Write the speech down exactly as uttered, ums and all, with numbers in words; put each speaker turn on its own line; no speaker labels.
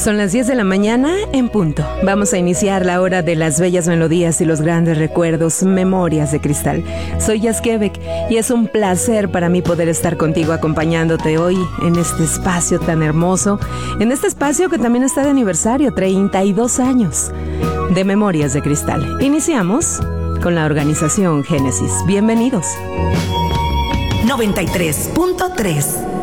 Son las diez de la mañana en punto. Vamos a iniciar la hora de las bellas melodías y los grandes recuerdos, Memorias de Cristal. Soy Jazz Quebec y es un placer para mí poder estar contigo acompañándote hoy en este espacio tan hermoso, en este espacio que también está de aniversario, treinta y dos años de Memorias de Cristal. Iniciamos con la organización Génesis. Bienvenidos.
noventa y tres punto tres